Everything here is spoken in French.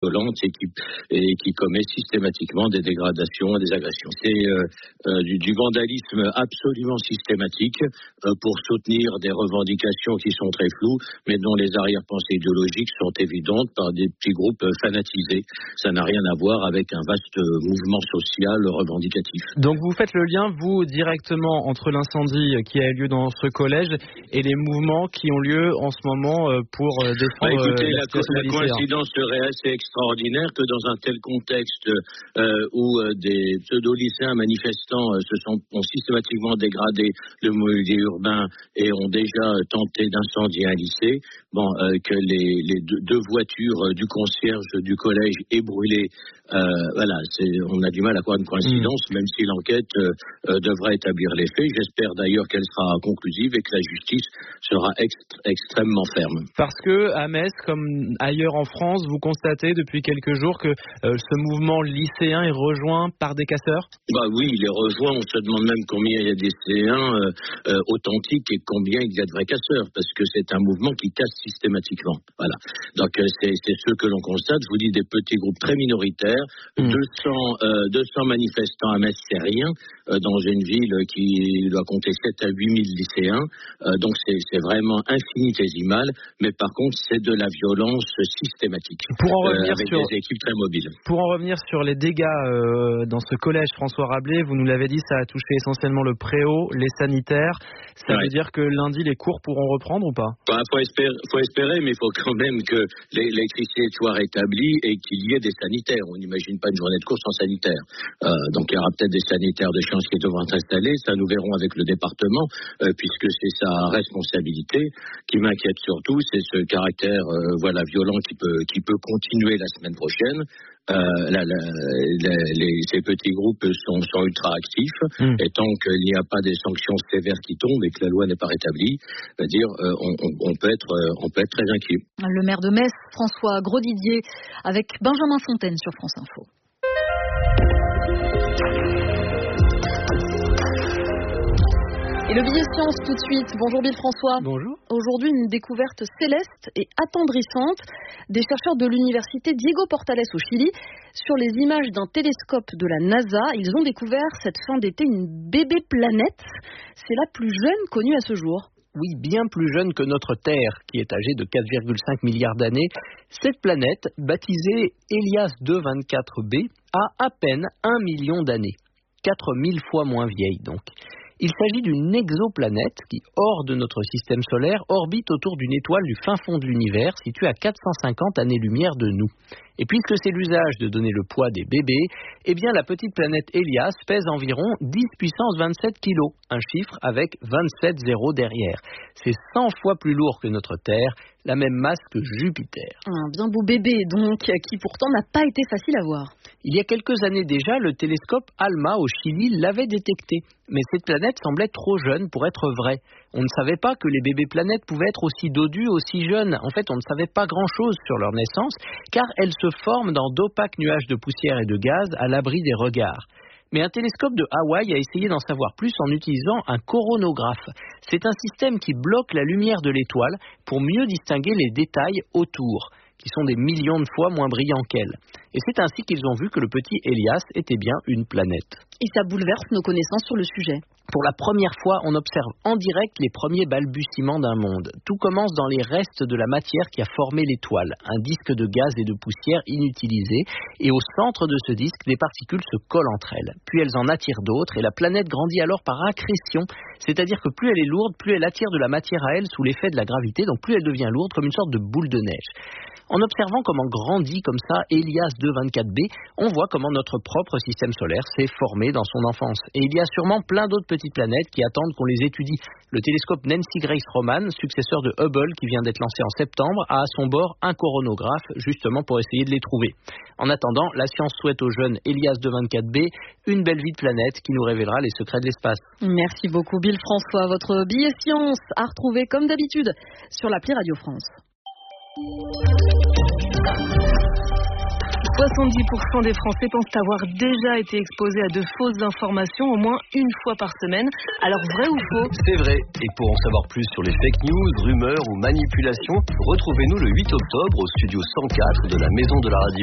violente et qui commet systématiquement des dégradations et des agressions. C'est du vandalisme absolument systématique pour soutenir des revendications qui sont très floues, mais dont les arrière-pensées idéologiques sont évidentes par des petits groupes fanatisés. Ça n'a rien à voir avec un vaste mouvement social revendicatif. Donc vous faites le lien, vous, directement entre l'incendie qui a eu lieu dans ce collège et les mouvements qui ont lieu en ce moment pour défendre écoutez, la coïncidence serait assez extraordinaire que dans un tel contexte où des pseudo-lycéens manifestants ont systématiquement dégradé le mobilier urbain et ont déjà tenté d'incendier un lycée, que les deux voitures du concierge du collège aient brûlé. On a du mal à croire une coïncidence, même si l'enquête devra établir les faits. J'espère d'ailleurs qu'elle sera conclusive et que la justice sera extrêmement ferme. Parce que à Metz, comme ailleurs en France, vous constatez depuis quelques jours que ce mouvement lycéen est rejoint par des casseurs ? Oui, il est rejoint. On se demande même combien il y a des lycéens authentiques et combien il y a de vrais casseurs, parce que c'est un mouvement qui casse systématiquement. Voilà. Donc c'est ce que l'on constate. Je vous dis, des petits groupes très minoritaires. 200 manifestants à Metz, c'est rien, dans une ville qui doit compter 7 à 8 000 lycéens. Donc c'est vraiment infinitésimal, mais par contre c'est de la violence systématique, avec des équipes très mobiles. Pour en revenir sur les dégâts dans ce collège François Rabelais, vous nous l'avez dit, ça a touché essentiellement le préau, les sanitaires. Ça veut dire que lundi les cours pourront reprendre ou pas ? Faut espérer, mais il faut quand même que l'électricité soit rétablie et qu'il y ait des sanitaires. On n'imagine pas une journée de cours sans sanitaire. Donc il y aura peut-être des sanitaires de change qui devront être installés. Ça, nous verrons avec le département, puisque c'est sa responsabilité. Qui m'inquiète surtout, c'est ce caractère violent qui peut continuer la semaine prochaine. Ces petits groupes sont ultra actifs, et tant qu'il n'y a pas des sanctions sévères qui tombent et que la loi n'est pas rétablie, on peut être très inquiet. Le maire de Metz, François Grosdidier, avec Benjamin Fontaine sur France Info. Et le billet science tout de suite. Bonjour Bill François. Bonjour. Aujourd'hui, une découverte céleste et attendrissante des chercheurs de l'université Diego Portales au Chili. Sur les images d'un télescope de la NASA, ils ont découvert cette fin d'été une bébé planète. C'est la plus jeune connue à ce jour. Oui, bien plus jeune que notre Terre, qui est âgée de 4,5 milliards d'années. Cette planète, baptisée Hélias 224b, a à peine 1 million d'années. 4000 fois moins vieille donc. Il s'agit d'une exoplanète qui, hors de notre système solaire, orbite autour d'une étoile du fin fond de l'univers, située à 450 années-lumière de nous. Et puisque c'est l'usage de donner le poids des bébés, eh bien la petite planète Hélias pèse environ 10 puissance 27 kilos, un chiffre avec 27 zéros derrière. C'est 100 fois plus lourd que notre Terre, la même masse que Jupiter. Un bien beau bébé donc, qui pourtant n'a pas été facile à voir. Il y a quelques années déjà, le télescope ALMA au Chili l'avait détecté. Mais cette planète semblait trop jeune pour être vraie. On ne savait pas que les bébés planètes pouvaient être aussi dodus, aussi jeunes. En fait, on ne savait pas grand-chose sur leur naissance, car elles se forment dans d'opaques nuages de poussière et de gaz à l'abri des regards. Mais un télescope de Hawaï a essayé d'en savoir plus en utilisant un coronographe. C'est un système qui bloque la lumière de l'étoile pour mieux distinguer les détails autour, qui sont des millions de fois moins brillants qu'elle. Et c'est ainsi qu'ils ont vu que le petit Hélias était bien une planète. Et ça bouleverse nos connaissances sur le sujet. Pour la première fois, on observe en direct les premiers balbutiements d'un monde. Tout commence dans les restes de la matière qui a formé l'étoile, un disque de gaz et de poussière inutilisé, et au centre de ce disque, des particules se collent entre elles. Puis elles en attirent d'autres, et la planète grandit alors par accrétion, c'est-à-dire que plus elle est lourde, plus elle attire de la matière à elle sous l'effet de la gravité, donc plus elle devient lourde, comme une sorte de boule de neige. En observant comment grandit comme ça Hélias 224b, on voit comment notre propre système solaire s'est formé dans son enfance. Et il y a sûrement plein d'autres petites planètes qui attendent qu'on les étudie. Le télescope Nancy Grace Roman, successeur de Hubble qui vient d'être lancé en septembre, a à son bord un coronographe justement pour essayer de les trouver. En attendant, la science souhaite au jeune Hélias 224b une belle vie de planète qui nous révélera les secrets de l'espace. Merci beaucoup Bill François. Votre billet science à retrouver comme d'habitude sur l'appli Radio France. 70% des Français pensent avoir déjà été exposés à de fausses informations au moins une fois par semaine. Alors vrai ou faux ? C'est vrai. Et pour en savoir plus sur les fake news, rumeurs ou manipulations, retrouvez-nous le 8 octobre au studio 104 de la Maison de la Radio